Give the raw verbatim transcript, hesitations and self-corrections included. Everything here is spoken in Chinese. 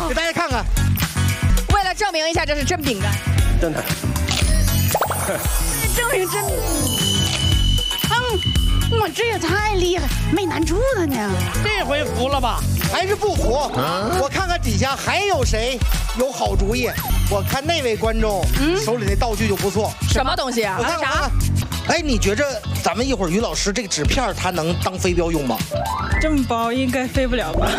给大家看看。 为了证明一下这是真饼干， 真的。 证明真。 嗯，我这也太厉害，没难住他呢。 这回服了吧？ 还是不服？啊、我看看底下还有谁有好主意。我看那位观众、嗯、手里那道具就不错。 什么东西啊？ 我看看啥？哎，你觉着咱们一会儿于老师这个纸片他能当飞镖用吗？ 这么薄应该飞不了吧？